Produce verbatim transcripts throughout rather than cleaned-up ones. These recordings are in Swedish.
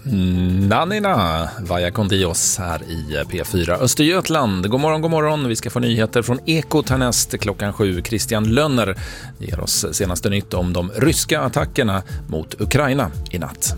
Nanina Vaja Kondios här i P fyra Östergötland. God morgon, god morgon. Vi ska få nyheter från Ekot härnäst klockan sju. Christian Lönner ger oss senaste nytt om de ryska attackerna mot Ukraina i natt.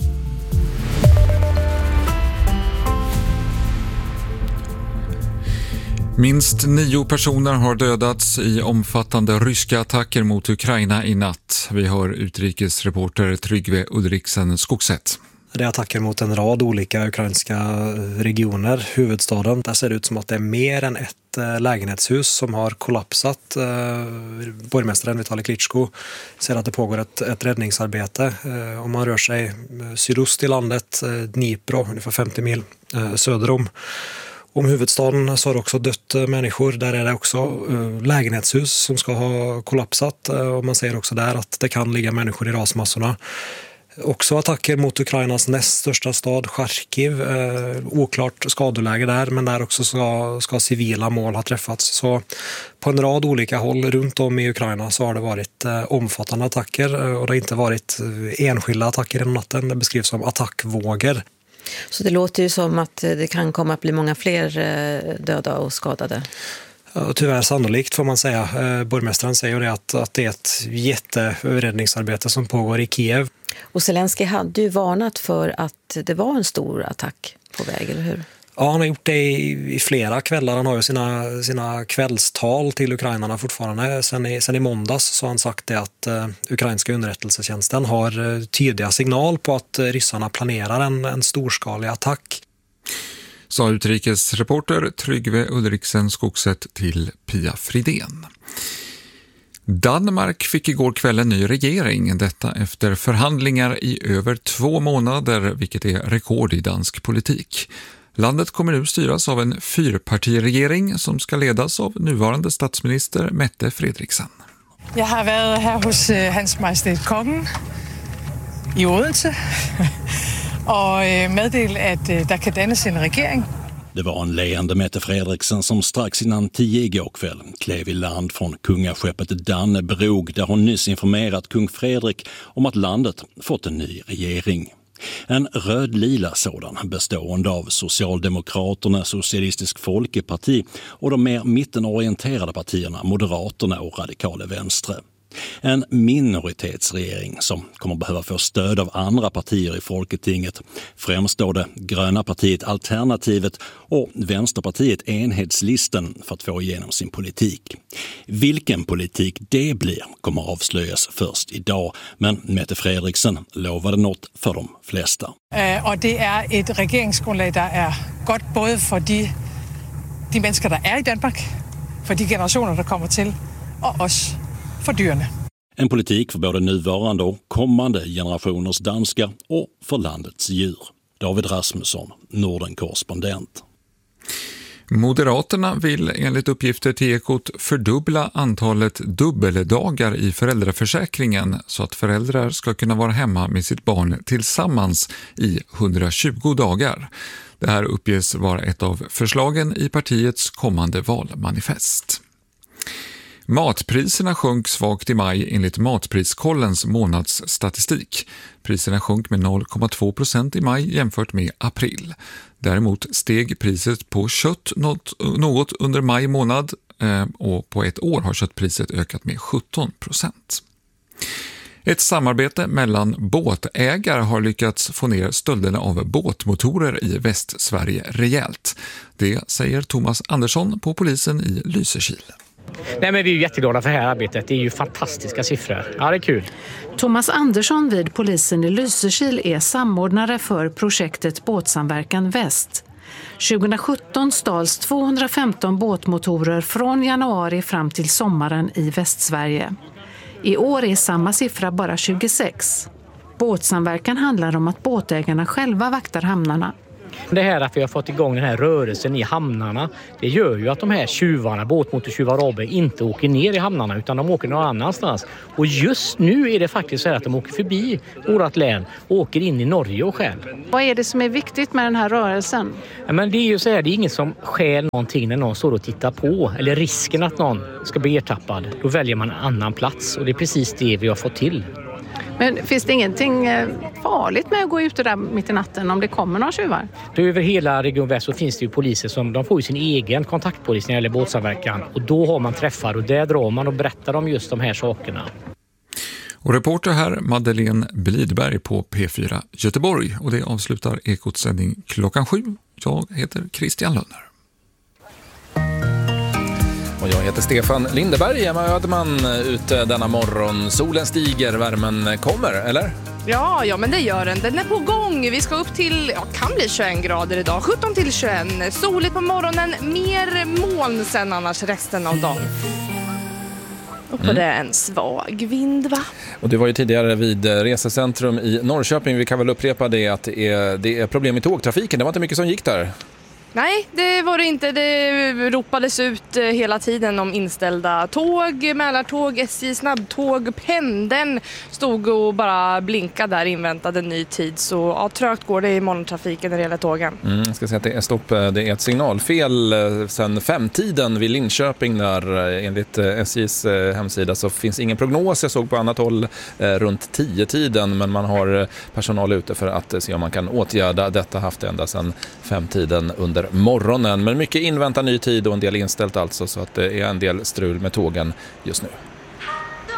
Minst nio personer har dödats i omfattande ryska attacker mot Ukraina i natt. Vi hör utrikesreporter Tryggve Ulriksen Skogset. Det är attacker mot en rad olika ukrainska regioner. Huvudstaden, där ser det ut som att det är mer än ett lägenhetshus som har kollapsat. Borgmästaren Vitali Klitschko säger att det pågår ett, ett räddningsarbete. Om man rör sig sydost i landet, Dnipro, ungefär femtio mil söder om. Om huvudstaden så har det också dött människor. Där är det också lägenhetshus som ska ha kollapsat. Och man säger också där att det kan ligga människor i rasmassorna. Också attacker mot Ukrainas näst största stad, Charkiv. Eh, oklart skadeläge där, men där också ska, ska civila mål ha träffats. Så på en rad olika håll runt om i Ukraina så har det varit eh, omfattande attacker. Och det har inte varit enskilda attacker i natten. Det beskrivs som attackvågor. Så det låter ju som att det kan komma att bli många fler döda och skadade. Ja, tyvärr sannolikt får man säga. Eh, borgmästaren säger det att, att det är ett jätteräddningsarbete som pågår i Kiev. Och Zelensky hade ju varnat för att det var en stor attack på väg, eller hur? Ja, han har gjort det i, i flera kvällar. Han har ju sina, sina kvällstal till ukrainarna fortfarande. Sen i, sen i måndags så har han sagt det att uh, ukrainska underrättelsetjänsten har uh, tydliga signal på att uh, ryssarna planerar en, en storskalig attack. Sa utrikesreporter Tryggve Ulriksen Skogset till Pia Fridén. Danmark fick igår kväll en ny regering, detta efter förhandlingar i över två månader, vilket är rekord i dansk politik. Landet kommer nu styras av en fyrpartiregering som ska ledas av nuvarande statsminister Mette Frederiksen. Jag har varit här hos Hans Majestät Kongen i Odense och meddelat att det kan dannas en regering. Det var en leende Mette Frederiksen som strax innan tio igår kväll klev i land från kungaskeppet Dannebrog, där hon nyss informerat kung Fredrik om att landet fått en ny regering. En röd-lila sådan bestående av Socialdemokraterna, Socialistisk Folkeparti och de mer mittenorienterade partierna Moderaterna och Radikale Venstre. En minoritetsregering som kommer behöva få stöd av andra partier i Folketinget, främst då det gröna partiet Alternativet och Vänsterpartiet Enhetslisten, för att få igenom sin politik. Vilken politik det blir kommer avslöjas först idag, men Mette Frederiksen lovade något för de flesta. Uh, och det är ett regeringsgrundlag där är gott både för de, de människor som är i Danmark, för de generationer som kommer till och oss. För dyrene. En politik för både nuvarande och kommande generationers danskar och för landets djur. David Rasmusson, Norden-korrespondent. Moderaterna vill enligt uppgifter till Ekot fördubbla antalet dubbeldagar i föräldraförsäkringen så att föräldrar ska kunna vara hemma med sitt barn tillsammans i hundratjugo dagar. Det här uppges vara ett av förslagen i partiets kommande valmanifest. Matpriserna sjönk svagt i maj enligt Matpriskollens månadsstatistik. Priserna sjönk med noll komma två procent i maj jämfört med april. Däremot steg priset på kött något, något under maj månad eh, och på ett år har köttpriset ökat med sjutton procent. Ett samarbete mellan båtägare har lyckats få ner stölderna av båtmotorer i Västsverige rejält. Det säger Thomas Andersson på polisen i Lysekil. Nej, men vi är ju jätteglada för det här arbetet. Det är ju fantastiska siffror. Ja, det är kul. Thomas Andersson vid polisen i Lysekil är samordnare för projektet Båtsamverkan Väst. tjugohundrasjutton stals tvåhundrafemton båtmotorer från januari fram till sommaren i Västsverige. I år är samma siffra bara tjugosex. Båtsamverkan handlar om att båtägarna själva vaktar hamnarna. Det här att vi har fått igång den här rörelsen i hamnarna, det gör ju att de här tjuvarna, båtmotortjuvar A B, inte åker ner i hamnarna utan de åker någon annanstans. Och just nu är det faktiskt så här att de åker förbi vårt län och åker in i Norge och stjäl. Vad är det som är viktigt med den här rörelsen? Ja, men det är ju så här, det är ingen som stjäl någonting när någon står och tittar på. Eller risken att någon ska bli ertappad. Då väljer man en annan plats och det är precis det vi har fått till. Men finns det ingenting farligt med att gå ute där mitt i natten om det kommer några tjuvar? Då över hela Region Väst så finns det ju poliser som de får ju sin egen kontaktpolis när det gäller båtsamverkan. Och då har man träffar och där drar man och berättar om just de här sakerna. Och reporter här Madeleine Blidberg på P fyra Göteborg. Och det avslutar Ekots sändning klockan sju. Jag heter Christian Lönner. Och jag heter Stefan Lindeberg. Emma Ödman ute denna morgon. Solen stiger, värmen kommer, eller? Ja, ja, men det gör den. Den är på gång. Vi ska upp till, ja, kan bli tjugoen grader idag. sjutton till tjugoen. Soligt på morgonen, mer moln sen annars resten av dagen. Och på mm. det är en svag vind, va? Och det var ju tidigare vid Resecentrum i Norrköping. Vi kan väl upprepa det att det är, det är problem i tågtrafiken. Det var inte mycket som gick där. Nej, det var det inte. Det ropades ut hela tiden om inställda tåg, Mälartåg, S J snabbtåg, pendeln stod och bara blinkade där, inväntade ny tid. Så ja, trögt går det i morgontrafiken när det gäller tågen. Mm, jag ska säga att det är stopp. Det är ett signalfel sen femtiden vid Linköping där enligt S J:s hemsida så finns ingen prognos. Jag såg på annat håll runt tio-tiden, men man har personal ute för att se om man kan åtgärda detta. Haft ända sedan femtiden under morgonen, men mycket inväntar ny tid och en del inställt alltså, så att det är en del strul med tågen just nu.